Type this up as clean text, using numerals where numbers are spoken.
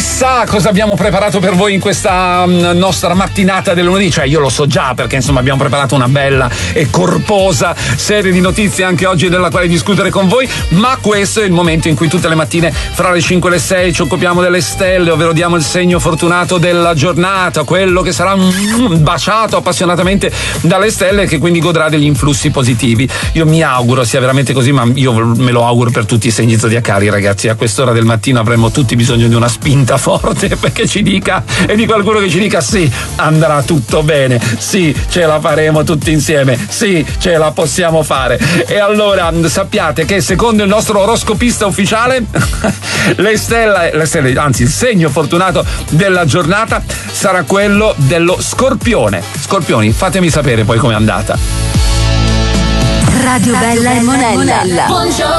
Chissà cosa abbiamo preparato per voi in questa nostra mattinata del lunedì, cioè io lo so già perché insomma abbiamo preparato una bella e corposa serie di notizie anche oggi della quale discutere con voi, ma questo è il momento in cui tutte le mattine fra le 5 e le 6 ci occupiamo delle stelle, ovvero diamo il segno fortunato della giornata, quello che sarà baciato appassionatamente dalle stelle e che quindi godrà degli influssi positivi. Io mi auguro sia veramente così, ma io me lo auguro per tutti i segni zodiacali, ragazzi. A quest'ora del mattino avremmo tutti bisogno di una spinta forte perché ci dica, e di qualcuno che ci dica sì, andrà tutto bene, sì, ce la faremo tutti insieme, sì, ce la possiamo fare. E allora sappiate che secondo il nostro oroscopista ufficiale le stelle, anzi il segno fortunato della giornata sarà quello dello Scorpione. Scorpioni, fatemi sapere poi com'è andata. Radio Bella e Monella. Buongiorno.